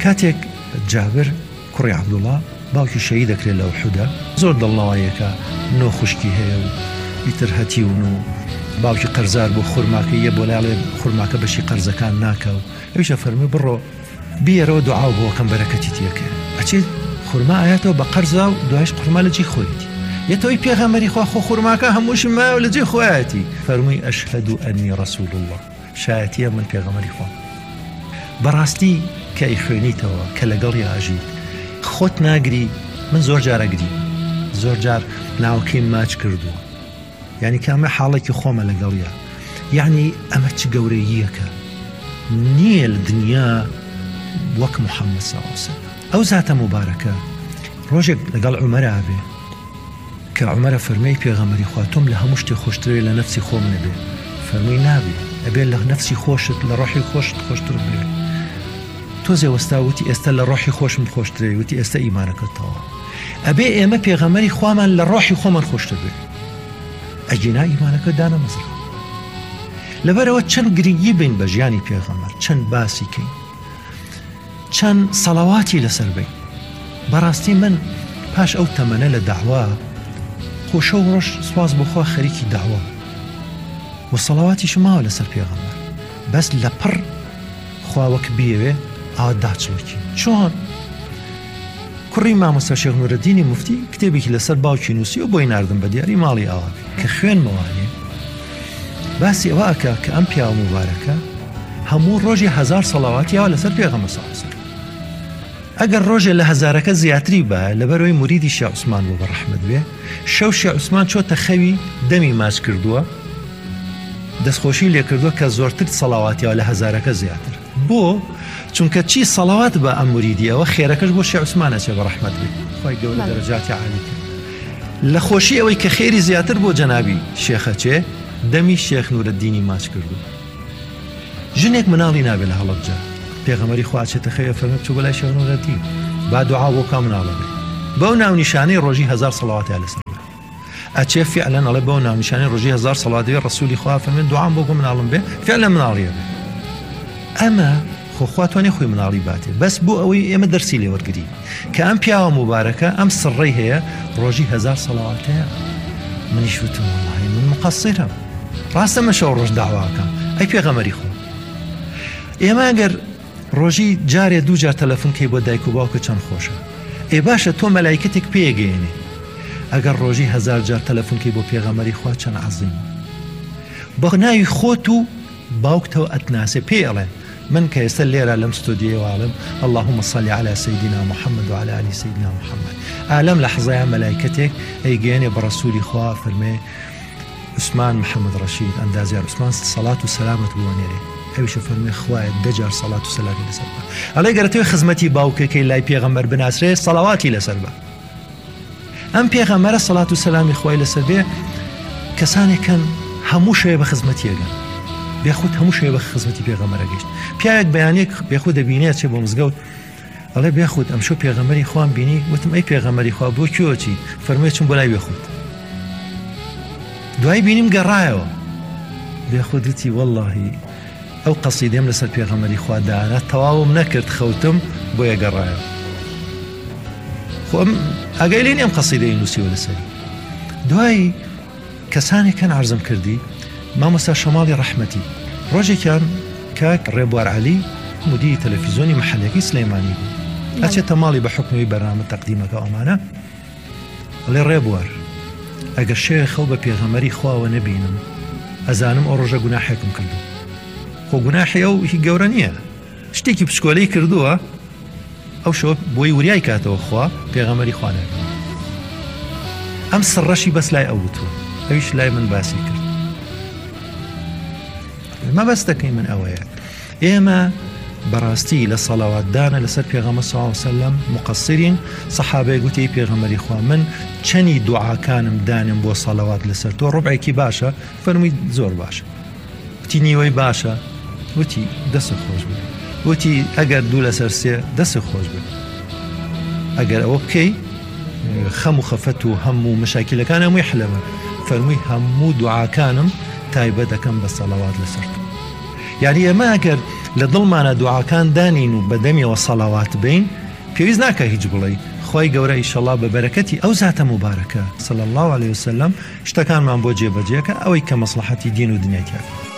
کاتێک جابر کوڕی عەبدوڵڵا باوکی شەهید دەکرێت لە ئوحودە زۆر دڵنەواییەکە نۆ خوشکی هەیە و ئیتر هەتیون و باوکی قەرزار بۆ خورماکە یە بۆ لاڵێ خورماکە بەشی قەرزەکان ناکە و ئەویشە فەرمی بڕۆ بیەرەوە دوعاو بۆکەم بەرەکەتی تێکە ئەچێت خورما ئاياتەوە بە قەرزا و دوایش خورما لە جێ خۆیەتی یەتەوەی پێغەمبەری خوا خۆ خورماکە هەمووشی مایەوە لە جێ خۆیەتی فەرمووی ئەشهەدو ئەنی ڕەسوول الله شایەتیە من پێغەمبەری خوا بەڕاستی کە ئەی خوێنیتەوە کە لەگەڵ یاژیت خۆت ناگری من زۆر جارەگری زۆر جار ناوکەی ماچ کردووە یعنی کامە حاڵێکی خۆمە لەگەڵیە یعنی ئەمە چ گەورەییەکە نییە لە دنیا وەک محەممەد صلی الله علیه وسلم ئەو زاتە مبارەکە ڕۆژێک لەگەڵ عومەرە بێ کە عومەرە فەرمەی پێغەمبەری خوا تۆم لە هەموو شتێک خۆشترێ لە نەفسی خۆم نەبێ فەرمووی نابێ ئەبێ لە نەفسی خۆشت لە ڕۆحی خۆشت خۆشتر بێ تۆزێ وەستا وتی ئێستا لە ڕۆحی خۆشم خۆشترێ وتی ئێستا ئیمانەکەتەوە ئەبێ ئێمە پێغەمبەری خوامان لە ڕۆحی خۆمان خۆشتر بێ ئەجینا ئیمانەکە دانە مەزرا لەبەرەوە چەند گرنگی بین بە ژیانی پێغەمبەر چەند باسی کەین چەند سەڵاواتی لەسەر بین بەڕاستی من پاش ئەو تەمەنە لە داوا خۆشە و ڕۆژ سواز بخوا خەریکی داوا و سەڵاواتی شماوە لەسەر پێغەمبەر بەس لە پڕ خواوەک بیەوێ ئاوا داچڵکی چۆن کوڕی مامۆستا شێخ نورەدینی موفتی کتێبێکی لەسەر باوکی نووسی و بۆی ناردم بە دیاری ماڵی ئاوا کە خوێنمەوانێ باسی ئەوە ئەکا کە ئەم پیاوە مبارەکە هەموو ڕۆژی 1000 سەڵاواتی ئاوا لەسەر پێغەمبەر صلی الله علیه وسلم ئەگەر ڕۆژێ لە هەزارەکە زیاتری بە لەبەرەوەی موریدی شێخ عوسمان بۆ بەڕەحمەت بێ شەو شێخ عوسمان چۆتە خەوی دەمی ماچ کردووە دەستخۆشی لێ کردووە کە زۆرتر سەڵاواتیەوە لە هەزارەکە زیاتر بۆ چونکە چی سەڵاوات بە ئەم موریدی ئەوە خێرەکەش بۆ شێخ عوسمانە چێ بەڕەحمەت بێ خۆی گەورە دەرەجاتی عالی کرد لە خۆشی ئەوەی کە خێری زیاتر بۆ جەنابی شێخە چێ دەمی شێخ نورەدینی ماچ کردو ژنێک مناڵی نابێت لە هەڵەبجە پێغەمبەری خوا چێتە خەوێ فەرمێ بچوو بەلای شێخ نورەدین با دوعا بۆ کا مناڵە بێ بەو ناونیشانەی ڕۆژی 1000 سەڵاواتیان لەسەر ئەچێ فعلا ئەڵێ بەو ناونیشانەی ڕۆژی 1000 سەڵاوات دەوێت ڕەسوولی خوا فەرمێ دوعام بۆ مناڵم بێ فعلا مناڵیە بێ ئەمە خۆخوا توانێ خۆی مناڵی باتێ بەس بۆ ئەوەی ئێمە دەرسی لێ وەرگری کە ئەم پیاوە مبارەکە ئەم سڕەی هەیە ڕۆژی 1000 سەڵاوات هەیە منیش وتم وەڵڵاهی من مقەسیرم ڕاستە من شەو ڕۆژ داواکەم ئەی پێغەمبەری خوا ئێمە ئەگەر ڕۆژی جارێ دوو جار تەلەفۆن کەی بۆ دایک و باوکە چەند خۆشە ئێ باشە تۆ مەلایکەتێک پێگەێنێ ئەگەر ڕۆژی 1000 جار تەلەفۆن کەی بۆ پێغەمبەری خوا چەند عەزیم بە ناوی خۆت و باوکتەوە ئەتناسێ پێ ئەڵێن من کە ئێستا لێرە لەم ستودیۆ ئاڵم اللهم صل على سيدنا محمد وعلى آل سيدنا محمد ئالەم لە حەزەیە مەلایکەتێک ئەیگەێنێ بە ڕەسوولی خوا فەرمێ عوسمان محەممەد ڕەشید ئەندازیار عوسمان سەڵات و سەلامت بوەنێرێ ئەویشە فەرمێ خوایە 10 جار سەڵات و سەلامی لەسەر بە ئەڵێ گەرەتەوەی خزمەتی باوکەکەی لای پێغەمبەر بناسرێ سەڵاواتی لەسەر بە ئەم پێغەمبەرە سەڵات و سەلامی خوای لەسەر بێ کەسانێکن هەموو شەوێ بە خزمەتیەگەن بێخود هەموو شوێ بە خزمەتی پێغەمبەرە گەیشت پیاوێک بەیانێک بێخود دەبینێت چێ بۆ مزگەوت ئەڵێ بێخود ئەمشۆ پێغەمبەری خوام بینی وتم ئەی پێغەمبەری خوا بۆ کێوەچی فەرمووی چووم بۆ لای بێخود دوای بینیم گەڕایەوە بێخود وتی وەڵڵاهی ئەو قەسیدەم لەسەر پێغەمبەری خوا دانا تەواوم نەکرد خەوتم بۆیە گەڕایەوە خۆم ئەگەی لێنی ئەم قەسیدەی نووسیوە لەسەری دوای کەسانێکن عەرزم کردی مامۆستا شەماڵی ڕەحمەتی ڕۆژێکیان کاک ڕێبوار عەلی مدیری تەلەڤیزیۆنی مەحەلەکەی سلەیمانی بوو ئەچێتە ماڵی بە حکمی بەرنامە تەقدیمەکە ئەمانە ئەڵێ ڕێبوار ئەگەر شێوێ خەو بە پێغەمبەری خواوە نەبینم ئەزانم ئەو ڕۆژە گوناحێکم کردو خۆ گوناحی ئەو هی گەورە نییە شتێکی پشکۆلەی کردووە ئەو شۆ بۆی وریای کاتەوە خوا پێغەمبەری خوا نەبێ ئەم سڕەشی بەس لای ئەو بوتووە ئەویش لای من باسی کرد مەبەستەکەی من ئەوەیە ئێمە بەڕاستی لە سەڵاواتدانە لەسەر پێغەمبەر صلی الله علیه وسلم مقصرین سەحابەی گوتی پێغەمبەری خوا من چەنی دوعاکانم دانم بۆ سەڵاوات لەسەر تۆ ڕوبعێکی باشە فەرمووی زۆر باشە وتی نیوەی باشە وتی دەست خۆش بێ وتی ئەگەر دوو لەسەر سێ دەست خۆش بێ ئەگەر ئەوە بکەی خەم و خەفەت و هەموو مشاکلەکان هەمووی حلەمە فەرمووی هەموو دوعاکانم تایبەت دەکەم بە سەڵاوات لەسەر تۆ یاری ئێمە ئەگەر لە دڵمانە دوعاکان دانین و بەدەمیەوە سەڵاوات بین پێویست ناکە هیچ بڵێ خۆی گەورە ئیشەڵا بە بەرەکەتی ئەو زاتە مبارەکە صلی الله عليه وسلم شتەکانمان بۆ جێبەجێکە ئەوەی کە مەسلحەتی دین و دنیای